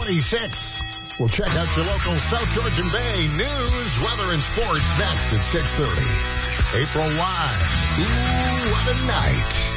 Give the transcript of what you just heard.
26. We'll check out your local South Georgian Bay news, weather, and sports next at 6:30. April Live. Ooh, what a night.